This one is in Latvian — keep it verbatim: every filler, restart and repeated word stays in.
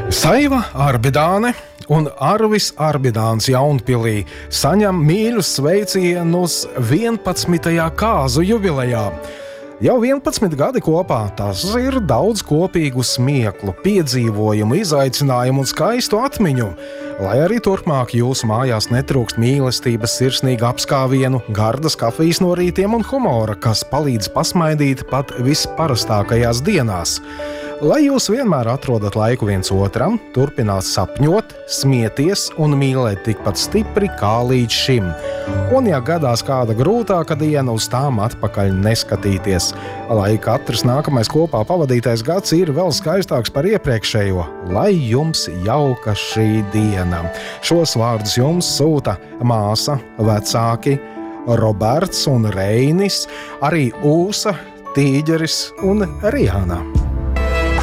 Saiva Arbidāne un Arvis Arbidāns Jaunpilī saņem mīļus sveicienus vienpadsmitajā kāzu jubilejā. Jau vienpadsmit gadi kopā, tas ir daudz kopīgu smieklu, piedzīvojumu, izaicinājumu un skaistu atmiņu. Lai arī turpmāk jūsu mājās netrūkst mīlestības, sirsnīgu apskāvienu, gardas kafijas no rītiem un humora, kas palīdz pasmaidīt pat visparastākajās dienās. Lai jūs vienmēr atrodat laiku viens otram, turpināt sapņot, smieties un mīlēt tikpat stipri kā līdz šim. Un ja gadās kāda grūtāka diena, uz tām atpakaļ neskatīties. Lai katrs nākamais kopā pavadītais gads ir vēl skaistāks par iepriekšējo, lai jums jauka šī diena. Šos vārdus jums sūta māsa, vecāki, Roberts un Reinis, arī Ūsa, Tīģeris un Rijāna.